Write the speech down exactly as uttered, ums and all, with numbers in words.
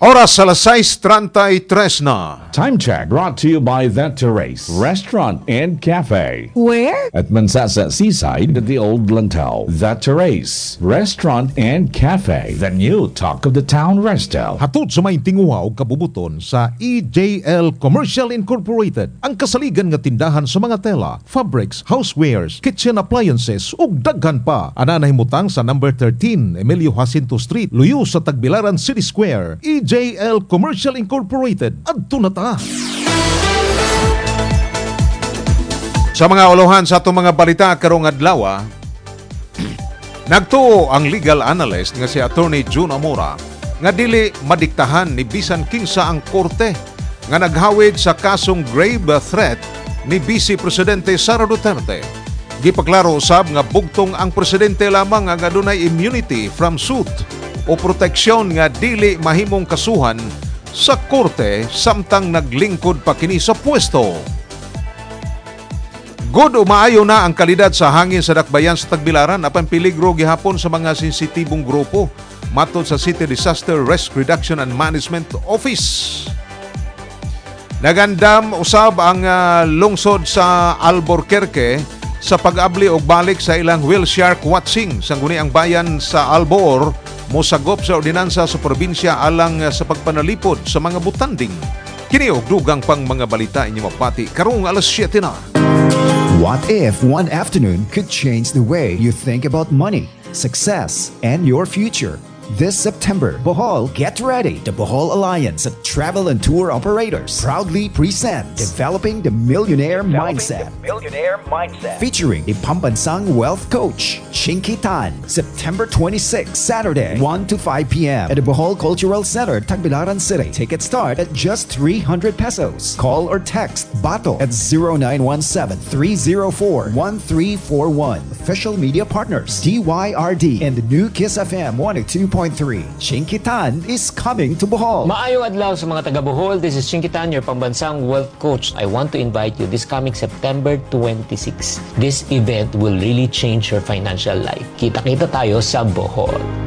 Oras alas sais treinta y tres na. Time check brought to you by The Terrace Restaurant and Cafe. Where? At Mansasa Seaside at the Old Lantau. The Terrace Restaurant and Cafe. The new talk of the town resto. Hatod sa may tinguha o kabubuton sa E J L Commercial Incorporated. Ang kasaligan nga tindahan sa mga tela, fabrics, housewares, kitchen appliances ug daghan pa. Ana nahimutang sa number thirteen Emilio Jacinto Street, luyo sa Tagbilaran City Square. E J L Commercial Incorporated. Adto na ta. Sa mga uluhan sa atong mga balita karong adlaw, nagtuo ang legal analyst nga si Attorney June Amora nga dili madiktahan ni bisan kinsa ang korte nga naghawid sa kasong grave threat ni Vice Presidente Sara Duterte. Gipaklaro usab nga bugtong ang presidente lamang nga adunay immunity from suit o proteksyon nga dili mahimong kasuhan sa korte samtang naglingkod pa kini sa pwesto. Good umaayo na ang kalidad sa hangin sa dakbayan sa Tagbilaran apan peligro gihapon sa mga sensitibong grupo matod sa City Disaster Risk Reduction and Management Office. Nagandam usab ang uh, lungsod sa Albuquerque sa pag-abli og balik sa ilang whale shark watching sangguni ang bayan sa Albaor mosagop sa ordinansa sa probinsya alang sa pagpanalipod sa mga butanding. Kini og dugang pang mga balita inyo mapati karong alas siyete na. What if one afternoon could change the way you think about money, success, and your future? This September, Bohol, get ready. The Bohol Alliance of Travel and Tour Operators proudly presents Developing the Millionaire Developing Mindset. the Millionaire Mindset. Featuring the Pambansang Wealth Coach, Chinky Tan, September twenty-sixth, Saturday, one to five p.m. at the Bohol Cultural Center, Tagbilaran City. Tickets start at just three hundred pesos. Call or text Bato at zero nine one seven, three zero four, one three four one. Official media partners, D Y R D and the new Kiss F M one oh two point three. Chinky Tan is coming to Bohol. Maayong adlaw sa mga taga Bohol. This is Chinky Tan, your Pambansang Wealth Coach. I want to invite you this coming September twenty-sixth. This event will really change your financial life. Kita-kita tayo sa Bohol.